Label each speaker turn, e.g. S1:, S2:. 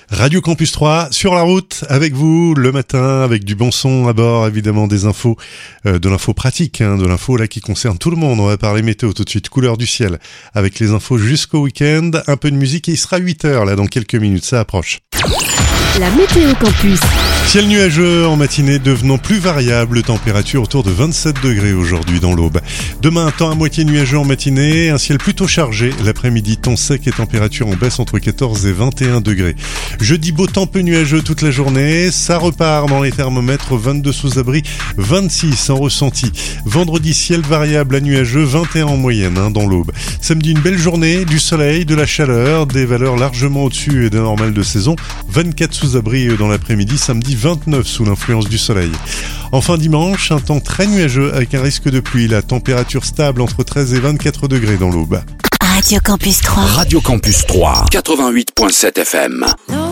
S1: Radio Campus 3 sur la route avec vous le matin, avec du bon son à bord, évidemment des infos, de l'info pratique, de l'info là qui concerne tout le monde. On va parler météo tout de suite, couleur du ciel, avec les infos jusqu'au week-end, un peu de musique et il sera 8h là dans quelques minutes, ça approche.
S2: La météo campus.
S1: Ciel nuageux en matinée devenant plus variable, température autour de 27 degrés aujourd'hui dans l'Aube. Demain, temps à moitié nuageux en matinée, un ciel plutôt chargé. L'après-midi, temps sec et température en baisse entre 14 et 21 degrés. Jeudi, beau temps peu nuageux toute la journée. Ça repart dans les thermomètres, 22 sous abri, 26 en ressenti. Vendredi, ciel variable à nuageux, 21 en moyenne dans l'Aube. Samedi, une belle journée, du soleil, de la chaleur, des valeurs largement au-dessus des normales de saison. 24 sous abri dans l'après-midi, samedi 29 sous l'influence du soleil. Enfin dimanche, un temps très nuageux avec un risque de pluie, la température stable entre 13 et 24 degrés dans l'Aube.
S2: Radio Campus 3.
S3: Radio Campus 3, 88.7 FM.